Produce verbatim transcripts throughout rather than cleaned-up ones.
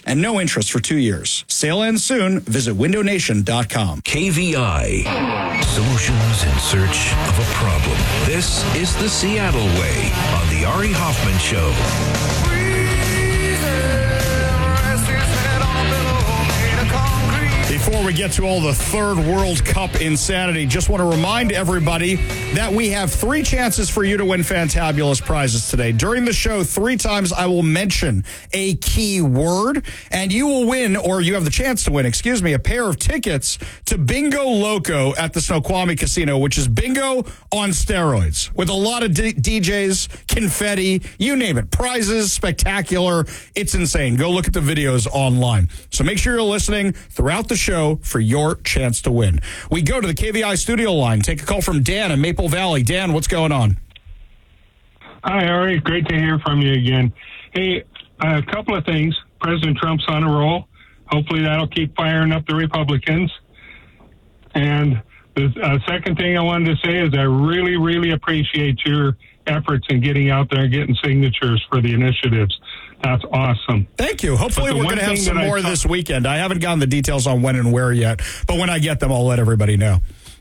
and no interest for two years. Sale ends soon. Visit window nation dot com. K V I. Solutions in search of a problem. This is the Seattle Way on the Ari Hoffman Show. Before we get to all the third World Cup insanity, just want to remind everybody that we have three chances for you to win fantabulous prizes today. During the show, three times I will mention a key word, and you will win, or you have the chance to win, excuse me, a pair of tickets to Bingo Loco at the Snoqualmie Casino, which is bingo on steroids, with a lot of D- DJs, confetti, you name it, prizes, spectacular. It's insane. Go look at the videos online. So make sure you're listening throughout the show for your chance to win. We go to the K V I studio line. Take a call from Dan in Maple Valley. Dan, what's going on? Hi, Ari. Great to hear from you again. Hey, a couple of things. President Trump's on a roll. Hopefully that'll keep firing up the Republicans. And the uh, second thing I wanted to say is I really, really appreciate your efforts in getting out there and getting signatures for the initiatives. That's awesome. Thank you. Hopefully we're going to have some more this weekend. I haven't gotten the details on when and where yet, but when I get them, I'll let everybody know.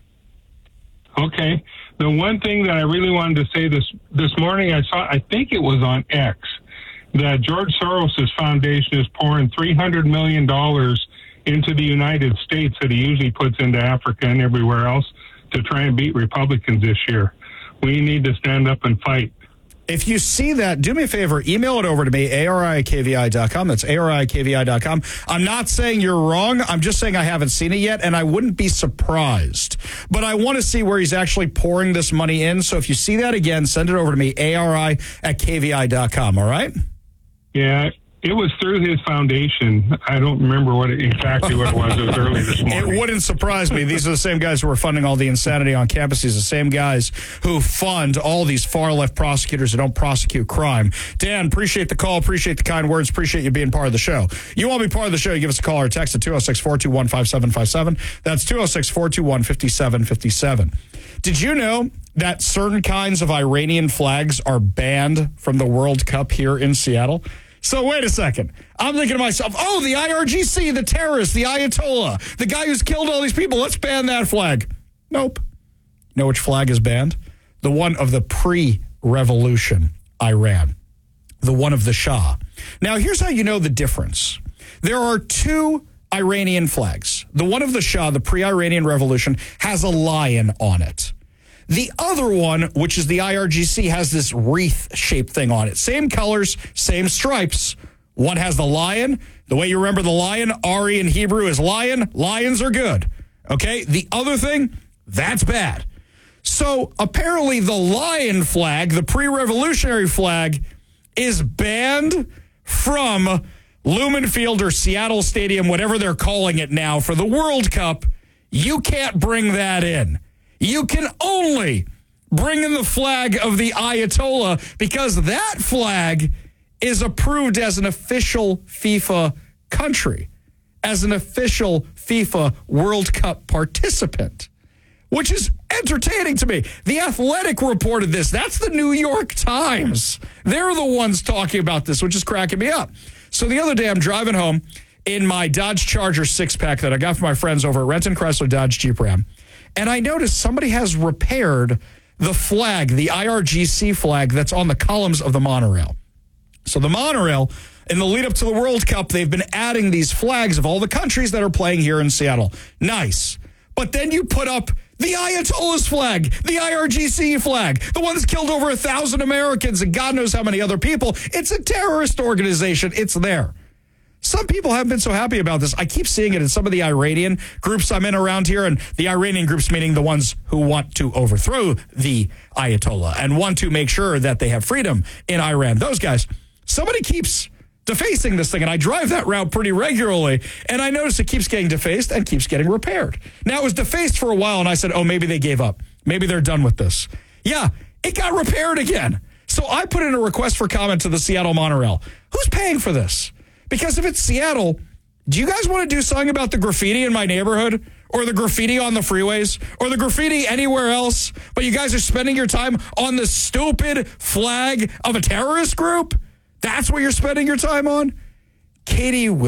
Okay. The one thing that I really wanted to say this this morning, I saw, I think it was on X, that George Soros' foundation is pouring three hundred million dollars into the United States that he usually puts into Africa and everywhere else to try and beat Republicans this year. We need to stand up and fight. If you see that, do me a favor, email it over to me, A R I at K V I dot com. That's A R I at K V I dot com. I'm not saying you're wrong. I'm just saying I haven't seen it yet, and I wouldn't be surprised. But I want to see where he's actually pouring this money in. So if you see that again, send it over to me, A R I at K V I dot com, all right? Yeah, it was through his foundation. I don't remember what it, exactly what it was. It was early this morning. It wouldn't surprise me. These are the same guys who are funding all the insanity on campus. These are the same guys who fund all these far-left prosecutors who don't prosecute crime. Dan, appreciate the call. Appreciate the kind words. Appreciate you being part of the show. You want to be part of the show, you give us a call or text at two oh six, four two one, five seven five seven. That's two oh six, four two one, five seven five seven. Did you know that certain kinds of Iranian flags are banned from the World Cup here in Seattle? So wait a second. I'm thinking to myself, oh, the I R G C, the terrorist, the Ayatollah, the guy who's killed all these people, let's ban that flag. Nope. You know which flag is banned? The one of the pre-revolution Iran. The one of the Shah. Now, here's how you know the difference. There are two Iranian flags. The one of the Shah, the pre-Iranian revolution, has a lion on it. The other one, which is the I R G C, has this wreath-shaped thing on it. Same colors, same stripes. One has the lion. The way you remember the lion, Ari in Hebrew is lion. Lions are good. Okay? The other thing, that's bad. So apparently the lion flag, the pre-revolutionary flag, is banned from Lumen Field or Seattle Stadium, whatever they're calling it now, for the World Cup. You can't bring that in. You can only bring in the flag of the Ayatollah because that flag is approved as an official FIFA country, as an official FIFA World Cup participant, which is entertaining to me. The Athletic reported this. That's the New York Times. They're the ones talking about this, which is cracking me up. So the other day I'm driving home in my Dodge Charger six-pack that I got from my friends over at Renton Chrysler Dodge Jeep Ram. And I noticed somebody has repaired the flag, the I R G C flag that's on the columns of the monorail. So the monorail, in the lead up to the World Cup, they've been adding these flags of all the countries that are playing here in Seattle. Nice. But then you put up the Ayatollah's flag, the I R G C flag, the one that's killed over a thousand Americans and God knows how many other people. It's a terrorist organization. It's there. Some people haven't been so happy about this. I keep seeing it in some of the Iranian groups I'm in around here, and the Iranian groups meaning the ones who want to overthrow the Ayatollah and want to make sure that they have freedom in Iran. Those guys, somebody keeps defacing this thing, and I drive that route pretty regularly, and I notice it keeps getting defaced and keeps getting repaired. Now, it was defaced for a while, and I said, oh, maybe they gave up. Maybe they're done with this. Yeah, it got repaired again. So I put in a request for comment to the Seattle monorail. Who's paying for this? Because if it's Seattle, do you guys want to do something about the graffiti in my neighborhood or the graffiti on the freeways or the graffiti anywhere else? But you guys are spending your time on the stupid flag of a terrorist group? That's what you're spending your time on? Katie